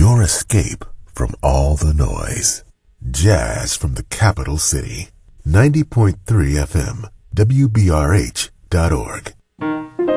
your escape from all the noise. Jazz from the capital city. 90.3 FM, WBRH.org.